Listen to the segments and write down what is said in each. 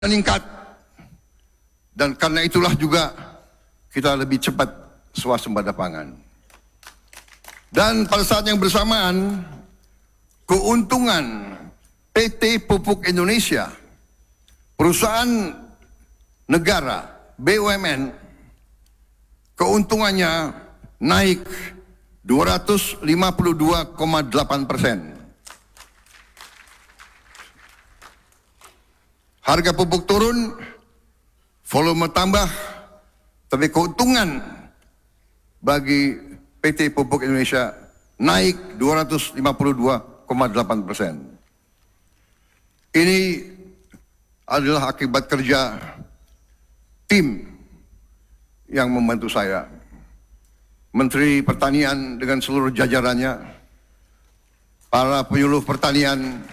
meningkat, dan karena itulah juga kita lebih cepat swasembada pangan. Dan pada saat yang bersamaan, keuntungan PT Pupuk Indonesia, perusahaan negara BUMN, keuntungannya naik 252,8%. Harga pupuk turun, volume tambah, tapi keuntungan bagi PT Pupuk Indonesia naik 252,8%. Ini adalah akibat kerja tim yang membantu saya. Menteri Pertanian dengan seluruh jajarannya, para penyuluh pertanian,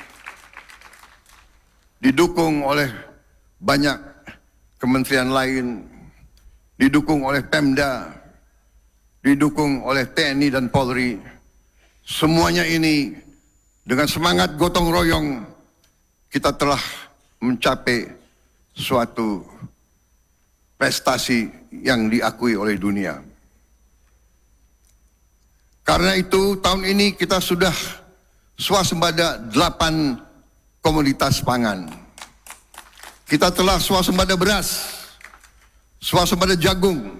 didukung oleh banyak kementerian lain, didukung oleh Pemda, didukung oleh TNI dan Polri. Semuanya ini dengan semangat gotong royong kita telah mencapai suatu prestasi yang diakui oleh dunia. Karena itu tahun ini kita sudah swasembada 8 komoditas pangan. Kita telah swasembada beras, swasembada jagung,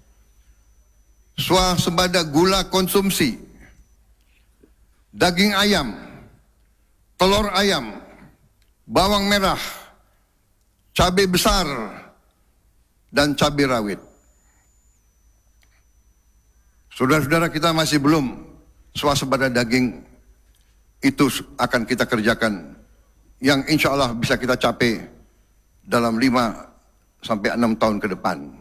swasembada gula konsumsi, daging ayam, telur ayam, bawang merah, cabai besar, dan cabai rawit. Saudara-saudara, kita masih belum swasembada daging. Itu akan kita kerjakan, yang insya Allah bisa kita capai dalam 5-6 tahun ke depan.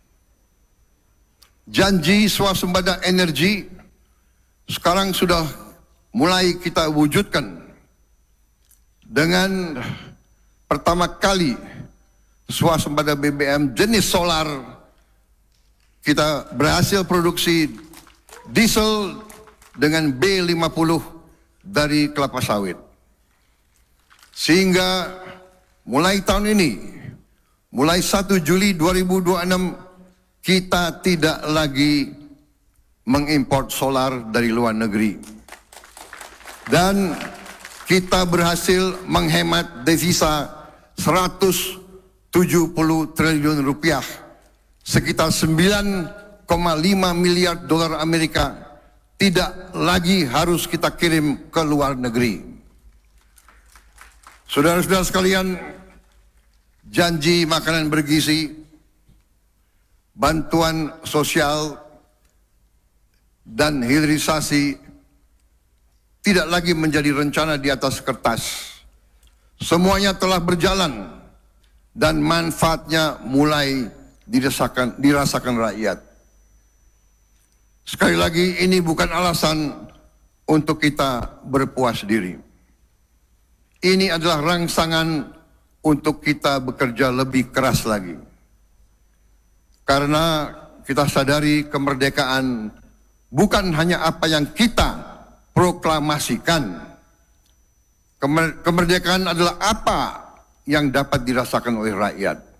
Janji swasembada energi sekarang sudah mulai kita wujudkan dengan pertama kali swasembada BBM jenis solar. Kita berhasil produksi diesel dengan B50 dari kelapa sawit. Sehingga mulai tahun ini, mulai 1 Juli 2026, kita tidak lagi mengimpor solar dari luar negeri. Dan kita berhasil menghemat devisa 170 triliun rupiah, sekitar 9,5 miliar dolar Amerika, tidak lagi harus kita kirim ke luar negeri. Saudara-saudara sekalian, janji makanan bergizi, bantuan sosial, dan hilirisasi tidak lagi menjadi rencana di atas kertas. Semuanya telah berjalan dan manfaatnya mulai dirasakan rakyat. Sekali lagi, ini bukan alasan untuk kita berpuas diri. Ini adalah rangsangan untuk kita bekerja lebih keras lagi. Karena kita sadari kemerdekaan bukan hanya apa yang kita proklamasikan. Kemerdekaan adalah apa yang dapat dirasakan oleh rakyat.